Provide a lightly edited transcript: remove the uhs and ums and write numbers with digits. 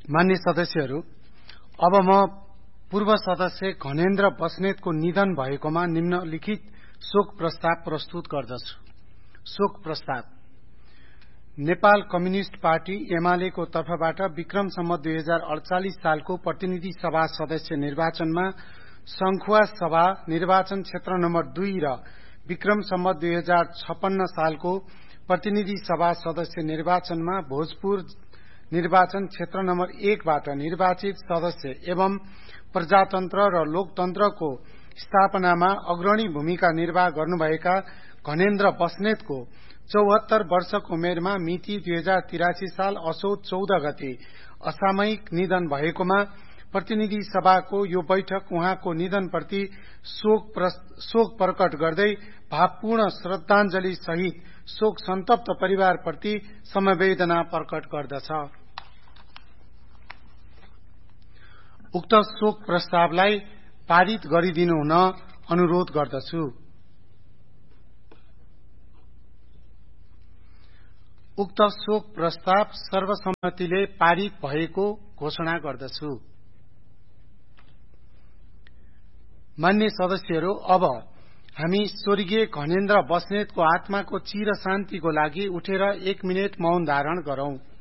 मान्य सदस्यहरू, अब म पूर्व सदस्य घनेन्द्र बस्नेतको निधन भएकोमा निम्नलिखित शोक प्रस्ताव प्रस्तुत गर्दछु। शोक प्रस्ताव। नेपाल कम्युनिस्ट पार्टी एमालेको तर्फबाट विक्रम सम्वत 2048 सालको प्रतिनिधि सभा सदस्य निर्वाचनमा संखुवा सभा निर्वाचन क्षेत्र नम्बर 2 र विक्रम सम्वत 2056 सालको प्रतिनिधि सभा सदस्य निर्वाचनमा भोजपुर निर्वाचन क्षेत्र नम्बर 1 बाट निर्वाचित सदस्य एवं प्रजातन्त्र र लोकतन्त्रको स्थापनामा अग्रणी भूमिका निर्वाह गर्नुभएका घनेन्द्र बस्नेतको 74 वर्षको उमेरमा मिति 2083 साल असोज 14 गते असामयिक निधन भएकोमा प्रतिनिधि सभाको यो बैठक उहाँको निधनप्रति शोक प्रकट गर्दै भावपूर्ण श्रद्धाञ्जली सहित शोक सन्तप्त परिवारप्रति समवेदना प्रकट गर्दछ। उक्त शोक प्रस्तावलाई पारित गरिदिनु हुन अनुरोध गर्दछु। उक्त शोक प्रस्ताव सर्वसम्मतिले पारित भएको घोषणा गर्दछु। मान्य सदस्यहरू, अब हामी स्वर्गीय घनेन्द्र बस्नेतको आत्माको चिर शान्तिको लागि उठेर 1 मिनेट मौन धारण गरौं।